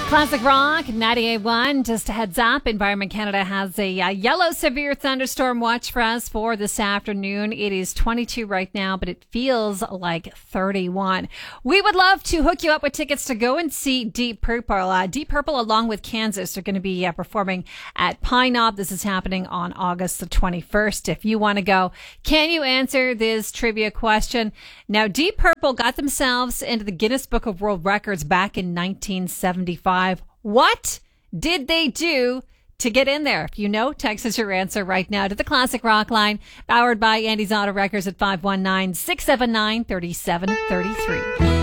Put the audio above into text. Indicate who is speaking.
Speaker 1: Classic Rock 98.1. Just a heads up, Environment Canada has a yellow severe thunderstorm watch for us for this afternoon. It is 22 right now, but it feels like 31. We would love to hook you up with tickets to go and see Deep Purple. Deep Purple, along with Kansas, are going to be performing at Pine Knob. This is happening on August the 21st. If you want to go, can you answer this trivia question? Now, Deep Purple got themselves into the Guinness Book of World Records back in 1975. What did they do to get in there? If you know, text us your answer right now to the Classic Rock line, powered by Andy's Auto Wreckers at 519-679-3733.